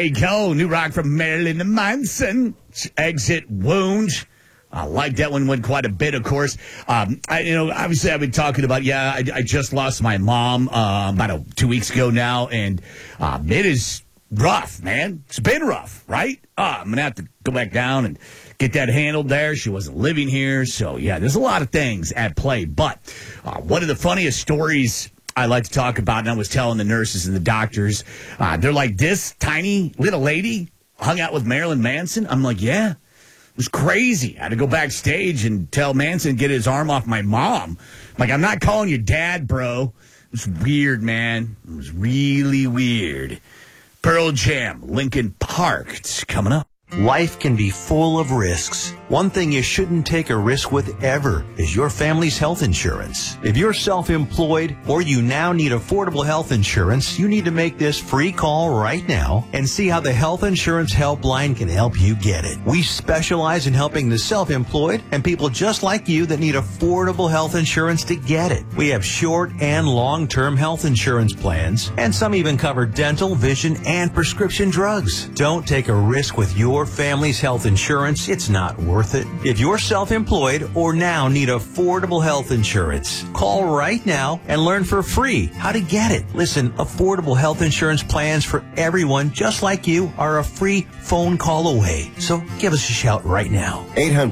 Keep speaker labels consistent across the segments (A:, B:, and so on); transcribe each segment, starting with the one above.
A: There you go. New rock from Marilyn Manson. Exit Wound. I like that one. Went quite a bit, of course. Obviously I've been talking about, I just lost my mom about 2 weeks ago now, and it is rough, man. It's been rough, right? I'm going to have to go back down and get that handled there. She wasn't living here, so yeah, there's a lot of things at play. But one of the funniest stories I like to talk about, and I was telling the nurses and the doctors, they're like, this tiny little lady hung out with Marilyn Manson? I'm like, yeah. It was crazy. I had to go backstage and tell Manson to get his arm off my mom. Like, I'm not calling you dad, bro. It was weird, man. It was really weird. Pearl Jam, Linkin Park. It's coming up.
B: Life can be full of risks. One thing you shouldn't take a risk with ever is your family's health insurance. If you're self-employed or you now need affordable health insurance, you need to make this free call right now and see how the Health Insurance Helpline can help you get it. We specialize in helping the self-employed and people just like you that need affordable health insurance to get it. We have short and long-term health insurance plans, and some even cover dental, vision, and prescription drugs. Don't take a risk with your family's health insurance. It's not worth it. If you're self-employed or now need affordable health insurance, call right now and learn for free how to get it. Listen, affordable health insurance plans for everyone just like you are a free phone call away. So give us a shout right now.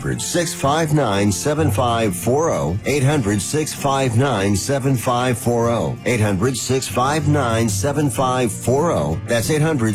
C: 800-659-7540. 800-659-7540. 800-659-7540. That's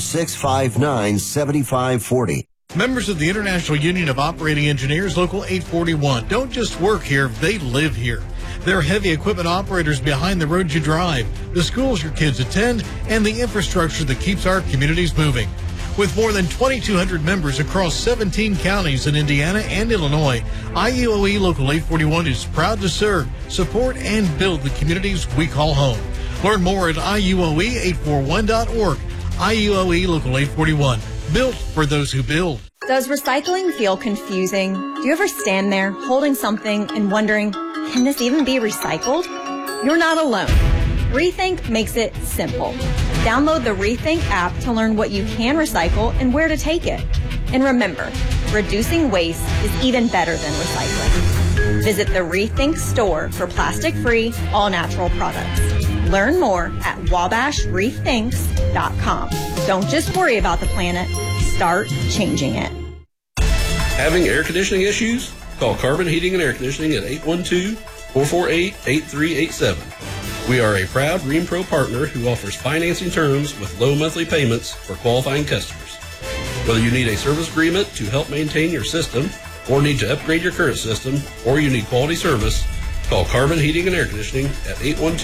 C: 800-659-7540.
D: Members of the International Union of Operating Engineers, Local 841, don't just work here, they live here. They're heavy equipment operators behind the roads you drive, the schools your kids attend, and the infrastructure that keeps our communities moving. With more than 2,200 members across 17 counties in Indiana and Illinois, IUOE Local 841 is proud to serve, support, and build the communities we call home. Learn more at IUOE841.org. IUOE Local 841. Built for those who build.
E: Does recycling feel confusing? Do you ever stand there holding something and wondering, can this even be recycled? You're not alone. Rethink makes it simple. Download the Rethink app to learn what you can recycle and where to take it. And remember, reducing waste is even better than recycling. Visit the Rethink store for plastic-free, all-natural products. Learn more at wabashrethinks.com. Don't just worry about the planet. Start changing it.
F: Having air conditioning issues? Call Carbon Heating and Air Conditioning at 812-448-8387. We are a proud ReamPro partner who offers financing terms with low monthly payments for qualifying customers. Whether you need a service agreement to help maintain your system, or need to upgrade your current system, or you need quality service, call Carbon Heating and Air Conditioning at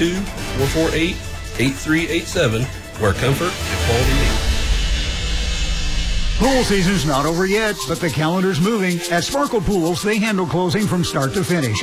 F: 812-448-8387, where comfort and quality meet.
G: Pool season's not over yet, but the calendar's moving. At Sparkle Pools, they handle closing from start to finish.